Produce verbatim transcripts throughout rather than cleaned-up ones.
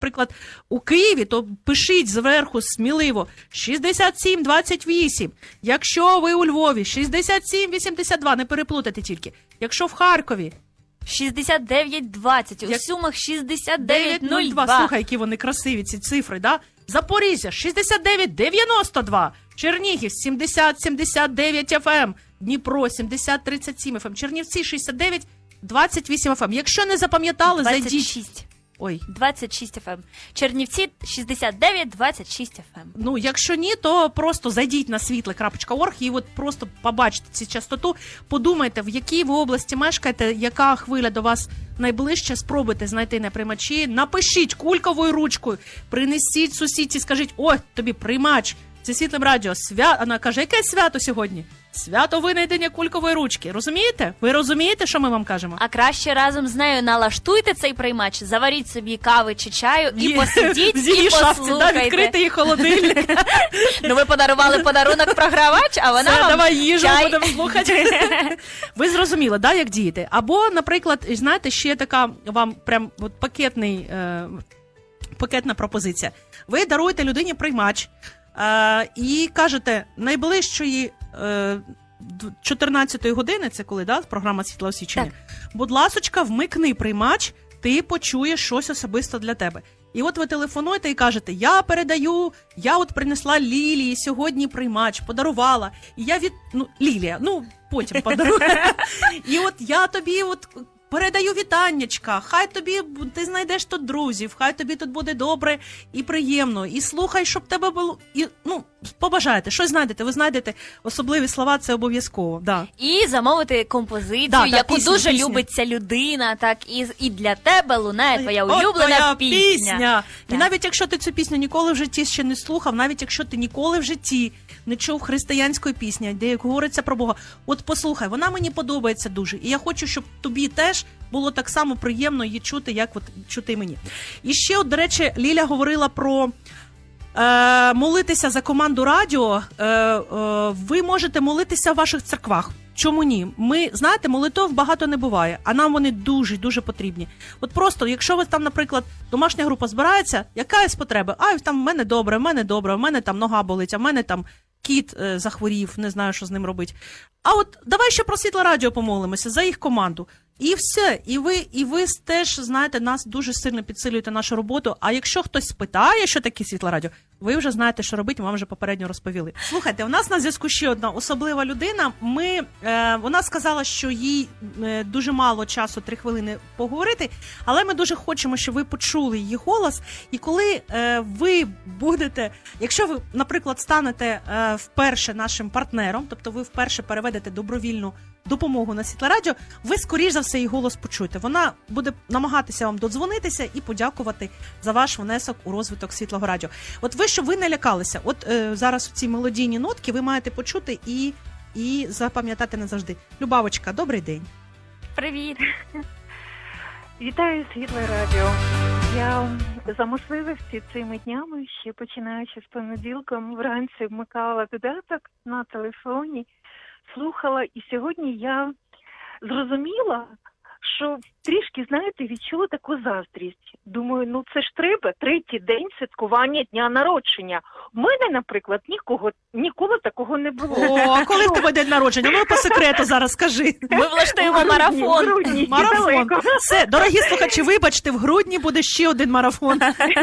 наприклад, у Києві, то пишіть зверху сміливо шістдесят сім двадцять вісім. Якщо ви у Львові, шістдесят сім вісімдесят два, не переплутайте тільки. Якщо в Харкові, шістдесят дев'ять двадцять, у Як... Сумах шістдесят дев'ять нуль два. Слухай, які вони красиві, ці цифри, да? Запоріжжя шістдесят дев'ять дев'яносто два, Чернігів сімдесят сімдесят дев'ять еф ем, Дніпро сімдесят тридцять сім еф ем, Чернівці шістдесят дев'ять двадцять вісім еф ем. Якщо не запам'ятали, двадцять зайдіть. шість. Ой. двадцять шість еф ем. Чернівці шістдесят дев'ять двадцять шість еф ем. Ну, якщо ні, то просто зайдіть на світле крапка орг і от просто побачите цю частоту, подумайте, в якій ви області мешкаєте, яка хвиля до вас найближче, спробуйте знайти на приймачі, напишіть кульковою ручкою, принесіть сусідці, скажіть, ой, тобі приймач, це Світлим радіо, свято, вона каже, яке свято сьогодні? Свято винайдення кулькової ручки. Розумієте? Ви розумієте, що ми вам кажемо? А краще разом з нею налаштуйте цей приймач, заваріть собі кави чи чаю і посидіть, і послухайте. Да, відкрити її холодильник. Ну ви подарували подарунок програвач, а вона Все, вам давай їжу чай. будемо слухати. Ви зрозуміли, да, як діяти? Або, наприклад, знаєте, ще така вам прям от пакетний, е, пакетна пропозиція. Ви даруєте людині приймач, Е, і кажете, найближчої е, чотирнадцятої години, це коли, да, програма «Світле освічення», будь ласочка, вмикни приймач, ти почуєш щось особисто для тебе. І от ви телефонуєте і кажете, я передаю, я от принесла Лілії сьогодні приймач, подарувала, і я від... ну, Лілія, ну, потім подарую. І от я тобі от... передаю вітаннячка, хай тобі, ти знайдеш тут друзів, хай тобі тут буде добре і приємно, і слухай, щоб тебе було, і, ну, побажаєте, щось знайдете, ви знайдете особливі слова, це обов'язково, да. І замовити композицію, Да, яку та, пісню, дуже пісню. любить ця людина, так, і, і для тебе лунає твоя От улюблена твоя пісня. пісня. І Так. навіть якщо ти цю пісню ніколи в житті ще не слухав, навіть якщо ти ніколи в житті не чув християнської пісні, де говориться про Бога, от послухай, вона мені подобається дуже, і я хочу, щоб тобі теж було так само приємно її чути, як от чути мені. І ще, от, до речі, Ліля говорила про е, молитися за команду радіо. Е, е, ви можете молитися в ваших церквах. Чому ні? Ми, знаєте, молитов багато не буває, а нам вони дуже-дуже потрібні. От просто, якщо ви там, наприклад, домашня група збирається, якась потреба? А, там в мене добре, в мене добре, в мене там нога болить, а в мене там кіт е, захворів, не знаю, що з ним робити. А от давай ще про Світле радіо помолимося, за їх команду. І все, і ви, і ви теж, знаєте, нас дуже сильно підсилюєте нашу роботу. А якщо хтось спитає, що таке Світле радіо, ви вже знаєте, що робити, ми вам вже попередньо розповіли. Слухайте, у нас на зв'язку ще одна особлива людина. Ми, е, вона сказала, що їй е, дуже мало часу, три хвилини поговорити, але ми дуже хочемо, щоб ви почули її голос. І коли е, ви будете, якщо ви, наприклад, станете е, вперше нашим партнером, тобто ви вперше переведете добровільну допомогу на Світле радіо, ви, скоріш за все, її голос почуєте. Вона буде намагатися вам додзвонитися і подякувати за ваш внесок у розвиток Світлого радіо. От ви, щоб ви не лякалися, от е, зараз ці мелодійні нотки ви маєте почути і, і запам'ятати назавжди. Любавочка, добрий день. Привіт. Вітаю Світле радіо. Я за можливості цими днями, ще починаючи з понеділком, вранці вмикала додаток на телефоні, слухала, і сьогодні я зрозуміла, що трішки, знаєте, відчула таку заздрість. Думаю, ну це ж треба, третій день святкування дня народження. У мене, наприклад, нікого, ніколи такого не було. О, а коли в тебе день народження? Ну, по секрету зараз скажи. Ми влаштуємо марафон. В грудні, Марафон. недалеко. Все, дорогі слухачі, вибачте, в грудні буде ще один марафон.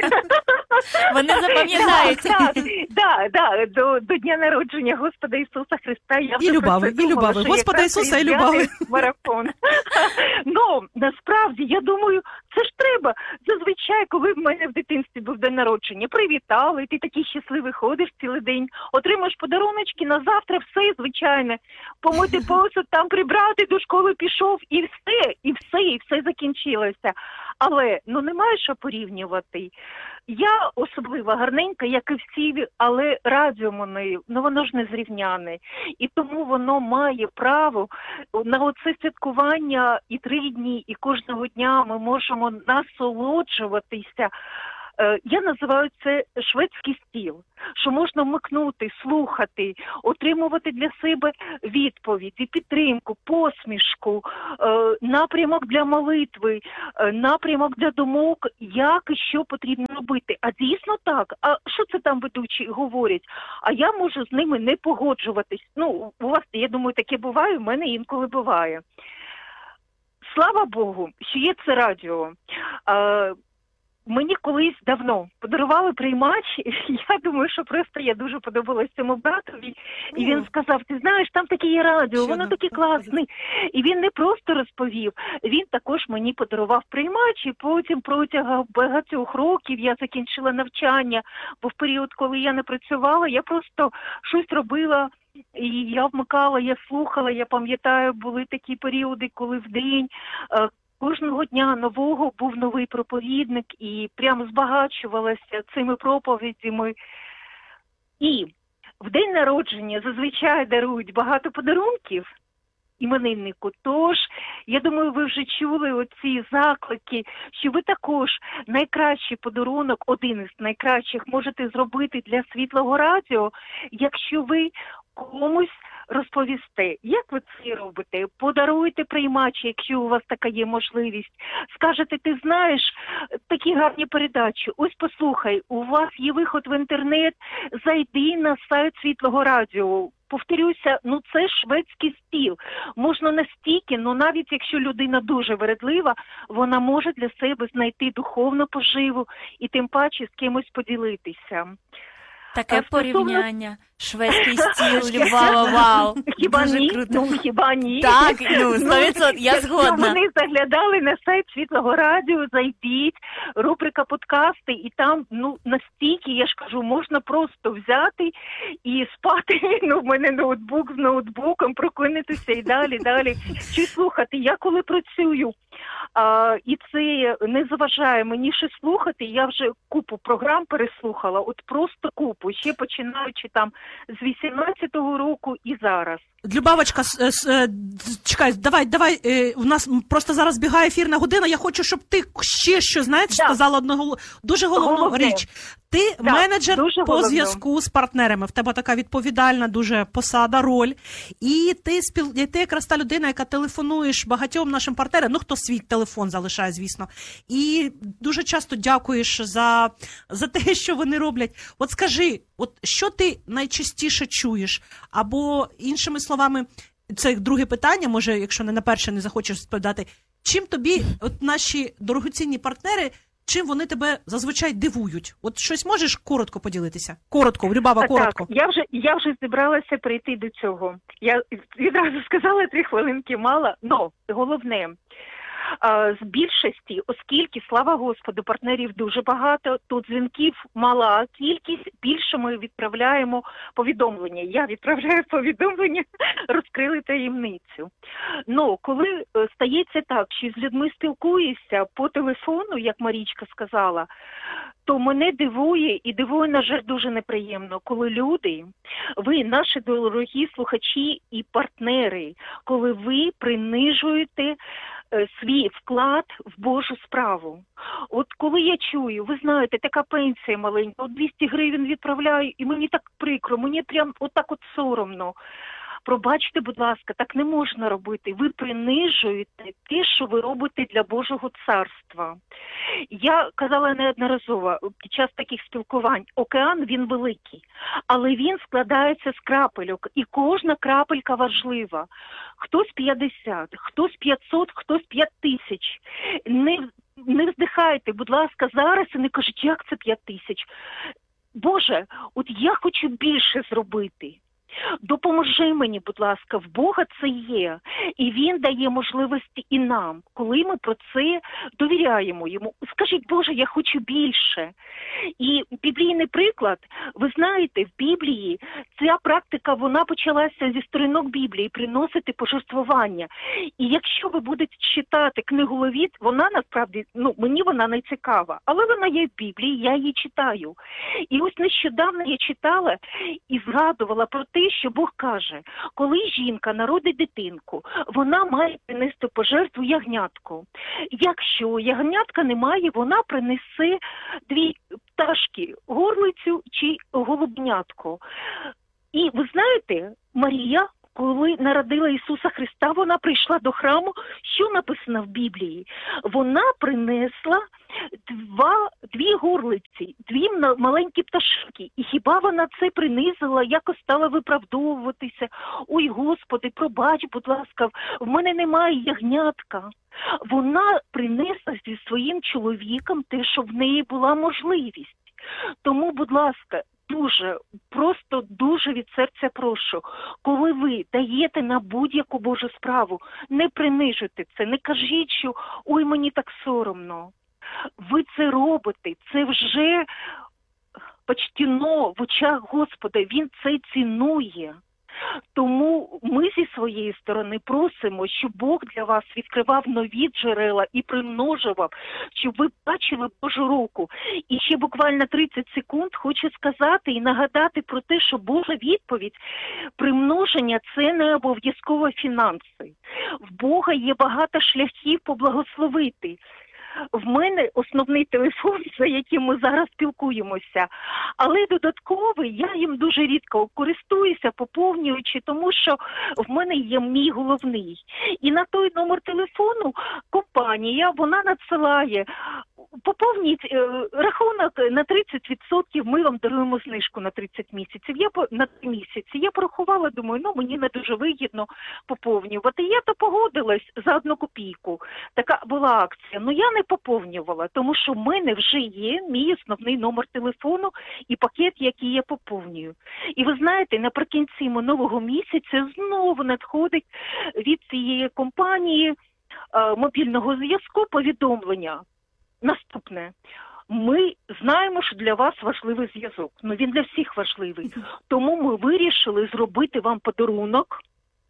Вони запам'ятають. Так, так, так, до, до дня народження Господа Ісуса Христа. Я вже І Любави, про це і думала, Любави. що Господа якраз Ісуса і різдвяний Любави. Марафон. Ну, насправді, я думаю, це ж треба. Зазвичай, коли в мене в дитинстві був день народження, привітали, ти такий щасливий ходиш цілий день, отримаєш подаруночки, на завтра все звичайне. Помити посуд, там прибрати, до школи пішов, і все, і все, і все закінчилося. Але, ну, немає що порівнювати. Я особливо гарненька, як і всі, але радіо мене, ну воно ж не зрівняне. І тому воно має право на оце святкування і три дні, і кожного дня ми можемо насолоджуватися Е, Я називаю це шведський стіл, що можна вмикнути, слухати, отримувати для себе відповіді, підтримку, посмішку, е, напрямок для молитви, е, напрямок для думок, як і що потрібно робити. А дійсно так. А що це там ведучі говорять? А я можу з ними не погоджуватись. Ну, у вас, я думаю, таке буває, у мене інколи буває. Слава Богу, що є це радіо. Е, Мені колись давно подарували приймач, і я думаю, що просто я дуже подобалась цьому братові. І він сказав, ти знаєш, там таке є радіо, воно таке класне. І він не просто розповів, він також мені подарував приймач, і потім протягом багатьох років я закінчила навчання, бо в період, коли я не працювала, я просто щось робила, і я вмикала, я слухала, я пам'ятаю, були такі періоди, коли в день е, кожного дня нового був новий проповідник і прямо збагачувалася цими проповідями. І в день народження зазвичай дарують багато подарунків імениннику. Тож, я думаю, ви вже чули оці заклики, що ви також найкращий подарунок, один із найкращих, можете зробити для Світлого радіо, якщо ви комусь розповісте, як ви це робите, подаруйте приймач, якщо у вас така є можливість. Скажете, ти знаєш, такі гарні передачі, ось послухай, у вас є виход в інтернет, зайди на сайт Світлого радіо. Повторюся, ну це шведський стіл. Можна настільки, ну навіть якщо людина дуже вередлива, вона може для себе знайти духовну поживу і тим паче з кимось поділитися. Таке Стосовно... порівняння. Шведський стіл, вау, вау. Хіба Дуже ні? круто. Ну, хіба ні? Так, ну, сто відсотків, я Якщо згодна. вони заглядали на сайт Світлого радіо, зайдіть, рубрика подкасти, і там, ну, настільки, я ж кажу, можна просто взяти і спати, ну, в мене ноутбук з ноутбуком, прокинутися і далі, далі, чи слухати. Я коли працюю, а, і це не заважає мені ще слухати, я вже купу програм переслухала, от просто купу, ще починаючи там з вісімнадцятого року і зараз. Любавочка, с- с- е, чекай, давай, давай, е, у нас просто зараз бігає ефірна година, я хочу, щоб ти ще що, знаєш, Да. сказала одну голов... дуже головну Головне. річ. Ти Да, менеджер дуже по головне. зв'язку з партнерами, в тебе така відповідальна дуже посада, роль, і ти, спіл... і ти якраз та людина, яка телефонуєш багатьом нашим партнерам, ну хто свій телефон залишає, звісно, і дуже часто дякуєш за, за те, що вони роблять. От скажи, от що ти найчастіше чуєш, або іншими словами, це друге питання, може, якщо не на перше не захочеш відповідати, чим тобі, от наші дорогоцінні партнери, чим вони тебе зазвичай дивують? От щось можеш коротко поділитися? Коротко, Любава, Так, коротко. так, я вже, я вже зібралася прийти до цього. Я відразу сказала, три хвилинки мало, но головне, а, з більшості, оскільки, слава Господу, партнерів дуже багато, тут дзвінків мала кількість, більше ми відправляємо повідомлення. Я відправляю повідомлення, розкрили таємницю. Ну, коли е, стається так, що з людьми спілкуєшся по телефону, як Марічка сказала, то мене дивує і дивує, на жаль, дуже неприємно, коли люди, ви, наші дорогі слухачі і партнери, коли ви принижуєте е, свій вклад в Божу справу. От коли я чую, ви знаєте, така пенсія маленька, от двісті гривень відправляю, і мені так прикро, мені прям отак от соромно. Пробачте, будь ласка, так не можна робити. Ви принижуєте те, що ви робите для Божого царства. Я казала неодноразово під час таких спілкувань, океан, він великий, але він складається з крапельок, і кожна крапелька важлива. Хтось п'ятдесят, хтось п'ятсот, хтось п'ять тисяч. Не, не вздихайте, будь ласка, зараз і не кажіть, як це п'ять тисяч. Боже, от я хочу більше зробити. Допоможи мені, будь ласка, в Бога це є. І Він дає можливості і нам, коли ми про це довіряємо Йому. Скажіть, Боже, я хочу більше. І біблійний приклад, ви знаєте, в Біблії ця практика, вона почалася зі сторінок Біблії, приносити пожертвування. І якщо ви будете читати книгу Левіт, вона насправді, ну, мені вона не цікава, але вона є в Біблії, я її читаю. І ось нещодавно я читала і згадувала про те, що Бог каже, коли жінка народить дитинку, вона має принести пожертву ягнятку. Якщо ягнятка немає, вона принесе дві пташки, горлицю чи голубнятко. І ви знаєте, Марія, коли народила Ісуса Христа, вона прийшла до храму. Що написано в Біблії? Вона принесла два, дві горлиці, дві маленькі пташки. І хіба вона це принизила, якось стала виправдовуватися? Ой, Господи, пробач, будь ласка, в мене немає ягнятка. Вона принесла зі своїм чоловіком те, що в неї була можливість. Тому, будь ласка, дуже, просто дуже від серця прошу, коли ви даєте на будь-яку Божу справу, не принижуйте це, не кажіть, що ой, мені так соромно. Ви це робите, це вже почтено в очах Господа, Він це цінує. Тому ми зі своєї сторони просимо, щоб Бог для вас відкривав нові джерела і примножував, щоб ви бачили Божу руку. І ще буквально тридцять секунд хочу сказати і нагадати про те, що Божа відповідь, примноження – це не обов'язково фінанси. В Бога є багато шляхів поблагословити. В мене основний телефон, за яким ми зараз спілкуємося, але додатковий я їм дуже рідко користуюся, поповнюючи, тому що в мене є мій головний. І на той номер телефону компанія, вона надсилає, поповніть е, рахунок на тридцять відсотків, ми вам даруємо знижку на тридцять місяців. Я по на три місяці. Я порахувала, думаю, ну мені не дуже вигідно поповнювати. Я то погодилась за одну копійку. Така була акція. Ну я не поповнювала, тому що в мене вже є мій основний номер телефону і пакет, який я поповнюю. І ви знаєте, наприкінці минулого місяця знову надходить від цієї компанії е, мобільного зв'язку повідомлення. Наступне. Ми знаємо, що для вас важливий зв'язок. Ну, він для всіх важливий. Тому ми вирішили зробити вам подарунок.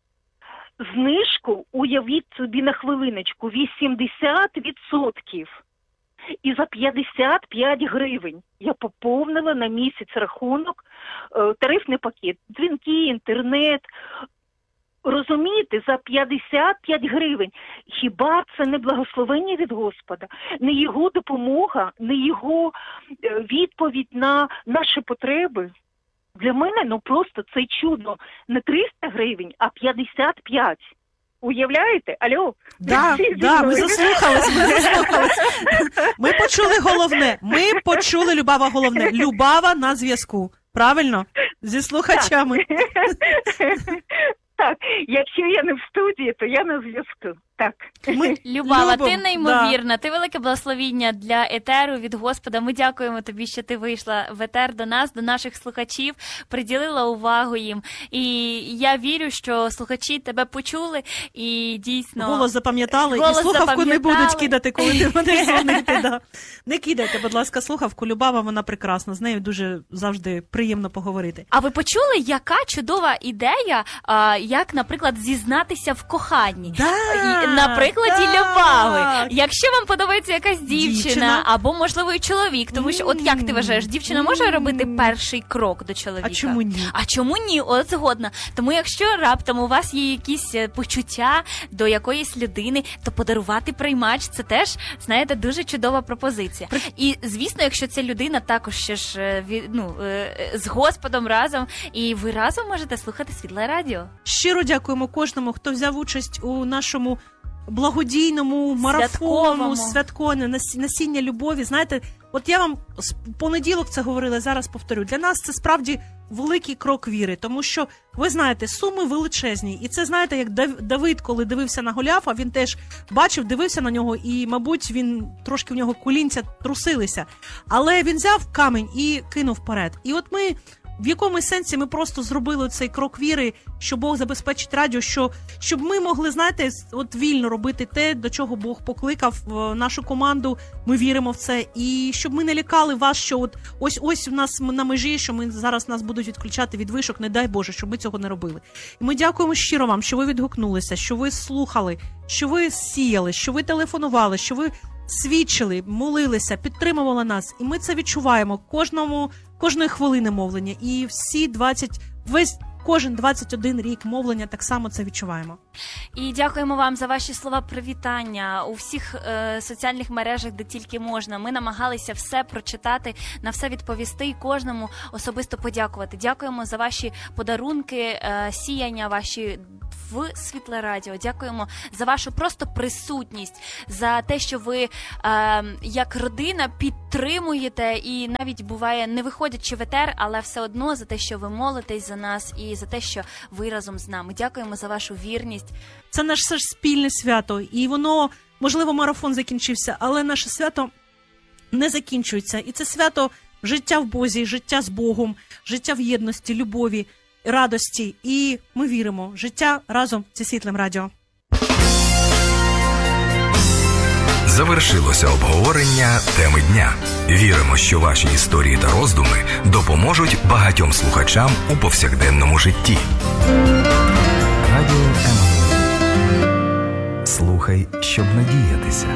Знижку, уявіть собі на хвилиночку, вісімдесят відсотків. І за п'ятдесят п'ять гривень я поповнила на місяць рахунок, тарифний пакет, дзвінки, інтернет. Розумієте, за п'ятдесят п'ять гривень. Хіба це не благословення від Господа? Не Його допомога, не Його відповідь на наші потреби? Для мене, ну просто це чудо. Не триста гривень, а п'ятдесят п'ять. Уявляєте? Алло? Да, да, ми заслухались, ми заслухались. Ми почули головне, ми почули, Любава, головне. Любава на зв'язку. Правильно? Зі слухачами. Так, якщо я не в студії, то я на зв'язку. Так. Ми Любава, любимо, ти неймовірна, да. Ти велике благословіння для етеру від Господа. Ми дякуємо тобі, що ти вийшла в етер до нас, до наших слухачів, приділила увагу їм. І я вірю, що слухачі тебе почули і дійсно... Голос запам'ятали, голос і слухавку не запам'ятали. будуть кидати, коли ти будеш дзвонити. Да. Не кидайте, будь ласка, слухавку. Любава, вона прекрасна, з нею дуже завжди приємно поговорити. А ви почули, яка чудова ідея, а, як, наприклад, зізнатися в коханні? Да. На прикладі так. Любави. Якщо вам подобається якась дівчина, Дівчина. або, можливо, і чоловік, тому що, от як ти вважаєш, дівчина може робити перший крок до чоловіка? А чому ні? А чому ні? От згодна. Тому якщо раптом у вас є якісь почуття до якоїсь людини, то подарувати приймач – це теж, знаєте, дуже чудова пропозиція. При... І, звісно, якщо ця людина також ще ж, ну, з Господом разом, і ви разом можете слухати Світле Радіо. Щиро дякуємо кожному, хто взяв участь у нашому благодійному марафону, святковому насіння любові. Знаєте, от я вам з понеділок це говорила, зараз повторю. Для нас це справді великий крок віри, тому що, ви знаєте, суми величезні. І це, знаєте, як Давид, коли дивився на Голіафа, він теж бачив, дивився на нього, і, мабуть, він трошки в нього колінця трусилися. Але він взяв камінь і кинув вперед. І от ми... В якомусь сенсі ми просто зробили цей крок віри, що Бог забезпечить радіо, що, щоб ми могли, знаєте, от вільно робити те, до чого Бог покликав нашу команду, ми віримо в це, і щоб ми не лякали вас, що от ось-ось у нас на межі, що ми зараз нас будуть відключати від вишок, не дай Боже, щоб ми цього не робили. І ми дякуємо щиро вам, що ви відгукнулися, що ви слухали, що ви сіяли, що ви телефонували, що ви свідчили, молилися, підтримували нас, і ми це відчуваємо кожному, кожної хвилини мовлення. І всі двадцять, весь кожен двадцять один рік мовлення так само це відчуваємо. І дякуємо вам за ваші слова привітання у всіх е, соціальних мережах, де тільки можна. Ми намагалися все прочитати, на все відповісти і кожному особисто подякувати. Дякуємо за ваші подарунки, е, сіяння, ваші в Світле Радіо. Дякуємо за вашу просто присутність, за те, що ви е, як родина підтримуєте і навіть буває не виходячи в етер, але все одно за те, що ви молитесь за нас і за те, що ви разом з нами. Дякуємо за вашу вірність. Це наше ж спільне свято, і воно, можливо, марафон закінчився, але наше свято не закінчується. І це свято життя в Бозі, життя з Богом, життя в єдності, любові, радості. І ми віримо, життя разом зі Світлим Радіо. Завершилося обговорення теми дня. Віримо, що ваші історії та роздуми допоможуть багатьом слухачам у повсякденному житті. Радіо М. Слухай, щоб надіятися.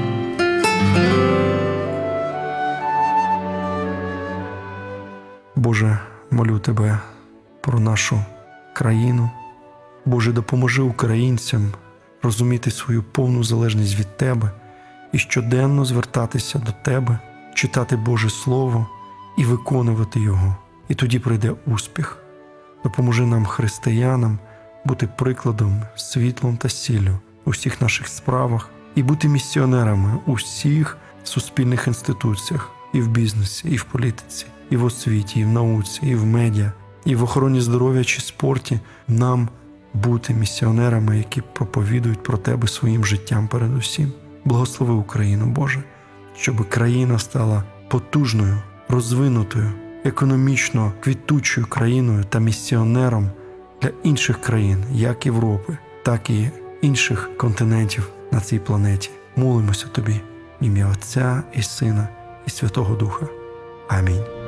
Боже, молю Тебе про нашу країну. Боже, допоможи українцям розуміти свою повну залежність від Тебе і щоденно звертатися до Тебе, читати Боже Слово і виконувати Його. І тоді прийде успіх. Допоможи нам, християнам, бути прикладом, світлом та сіллю у всіх наших справах і бути місіонерами у всіх суспільних інституціях, і в бізнесі, і в політиці, і в освіті, і в науці, і в медіа, і в охороні здоров'я чи спорті. Нам бути місіонерами, які проповідують про Тебе своїм життям передусім. Благослови Україну, Боже, щоб країна стала потужною, розвинутою, економічно квітучою країною та місіонером для інших країн, як Європи, так і інших континентів на цій планеті. Молимося Тобі в ім'я Отця і Сина і Святого Духа. Амінь.